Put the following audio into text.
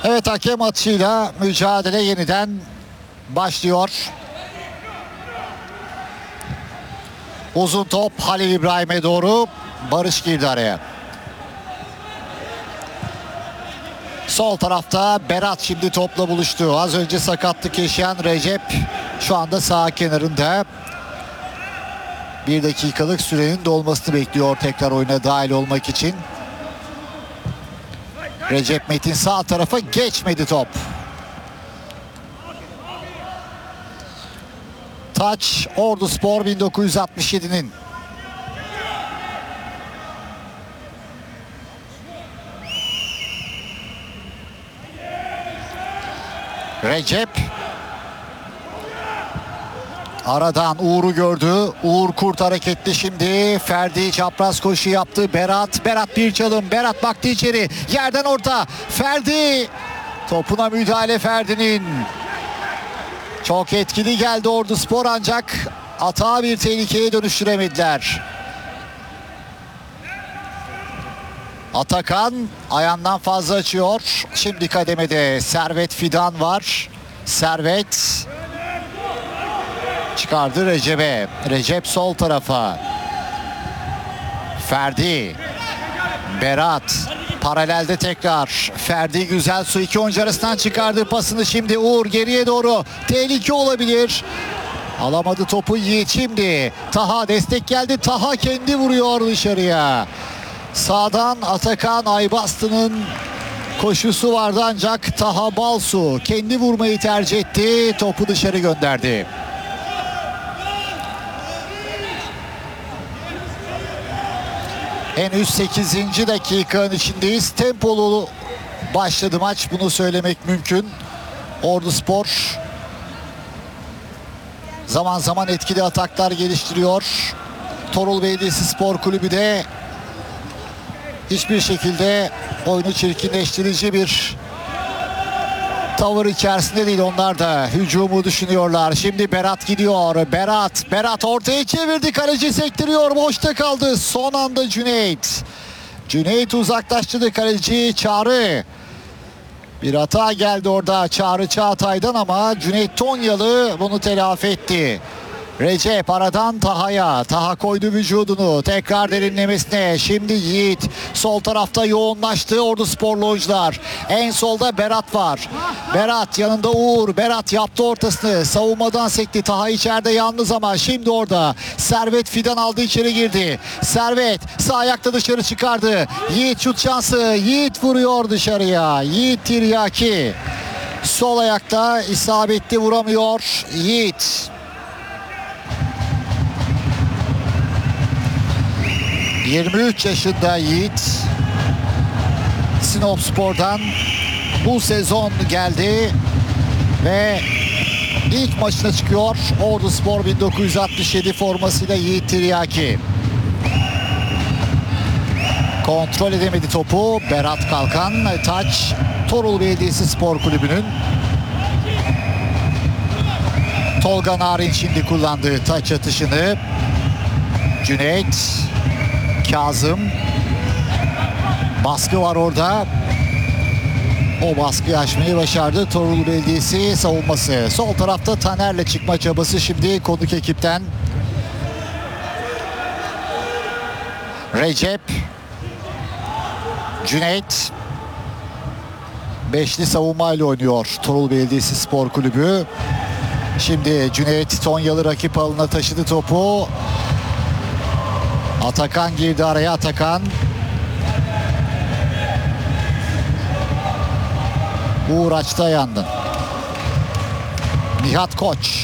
Evet, hakem atışıyla mücadele yeniden başlıyor. Uzun top Halil İbrahim'e doğru. Barış girdi araya. Sol tarafta Berat şimdi topla buluştu. Az önce sakatlık yaşayan Recep şu anda sağ kenarında. 1 dakikalık sürenin dolmasını bekliyor tekrar oyuna dahil olmak için. Recep Metin sağ tarafa geçmedi top. Taç Orduspor 1967'nin. Recep aradan Uğur'u gördü. Uğur Kurt hareketli şimdi. Ferdi çapraz koşu yaptı. Berat bir çalım. Berat baktı içeri. Yerden orta. Ferdi. Topuna müdahale Ferdi'nin. Çok etkili geldi Orduspor ancak atağı bir tehlikeye dönüştüremediler. Atakan ayağından fazla açıyor. Şimdi kademede Servet Fidan var. Servet çıkardı Recep'e. Recep sol tarafa. Ferdi. Berat. Paralelde tekrar. Ferdi güzel su iki oyuncu arasından çıkardı pasını şimdi. Uğur geriye doğru. Tehlike olabilir. Alamadı topu Yiğit şimdi. Taha destek geldi. Taha kendi vuruyor dışarıya. Sağdan Atakan Aybastı'nın koşusu vardı ancak Taha Balsu kendi vurmayı tercih etti. Topu dışarı gönderdi. Henüz 8. dakikanın içindeyiz. Tempolu başladı maç. Bunu söylemek mümkün. Orduspor zaman zaman etkili ataklar geliştiriyor. Torul Belediyesi Spor Kulübü de hiçbir şekilde oyunu çirkinleştirici bir tavır içerisinde değil. Onlar da hücumu düşünüyorlar. Şimdi Berat gidiyor. Berat ortaya çevirdi. Kaleci sektiriyor. Boşta kaldı. Son anda Cüneyt uzaklaştırdı kaleci Çağrı. Bir hata geldi orada Çağrı Çağatay'dan ama Cüneyt Tonyalı bunu telafi etti. Recep aradan Taha'ya. Taha koydu vücudunu. Tekrar derinlemesine. Şimdi Yiğit. Sol tarafta yoğunlaştı Ordusporlu oyuncular. En solda Berat var. Berat yanında Uğur. Berat yaptı ortasını. Savunmadan sekti. Taha içeride yalnız ama şimdi orada. Servet Fidan aldı içeri girdi. Servet sağ ayakta dışarı çıkardı. Yiğit şut şansı. Yiğit vuruyor dışarıya. Yiğit Tiryaki. Sol ayakta isabetli vuramıyor Yiğit. 23 yaşında Yiğit. Sinopspor'dan bu sezon geldi ve ilk maçına çıkıyor. Orduspor 1967 formasıyla Yiğit Tiryaki. Kontrol edemedi topu. Berat Kalkan. Taç Torul Belediyesi Spor Kulübü'nün. Tolga Narin şimdi kullandığı taç atışını. Cüneyt. Kazım. Baskı var orada. O baskıyı aşmayı başardı Torul Belediyesi savunması. Sol tarafta Taner'le çıkma çabası şimdi konuk ekipten. Recep. Cüneyt. Beşli savunmayla oynuyor Torul Belediyesi Spor Kulübü. Şimdi Cüneyt Tonyalı rakip alına taşıdı topu. Atakan girdi araya. Atakan. Uğur açtı ayağından. Nihat Koç.